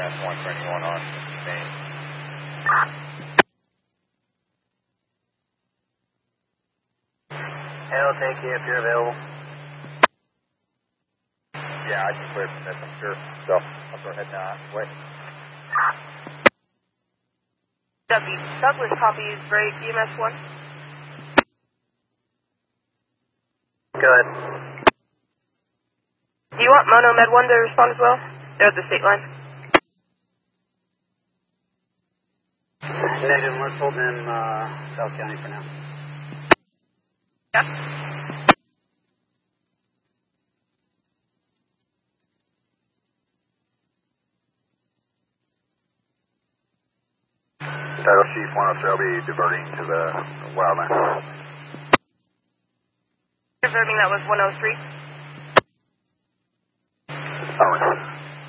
EMS 121 on main. I'll take you if you're available. Yeah, I can clear from this, I'm sure. So I'll go ahead and wait. Douglas copies, break, EMS 1. Good. Do you want Mono Med 1 to respond as well? They're at the state line. Negative, let's hold in South County for now. Yeah. Title Chief 103, I'll be diverting to the wildland. Confirming that was 103. Oh,